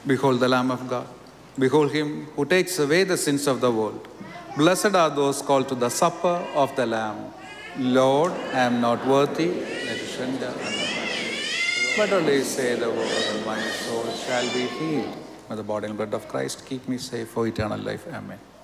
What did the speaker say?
Behold the Lamb of God. Behold him who takes away the sins of the world. Blessed are those called to the supper of the Lamb. Lord, I am not worthy that you should enter under my roof, but only say the word, and my soul shall be healed. May the body and blood of Christ keep me safe for eternal life. Amen.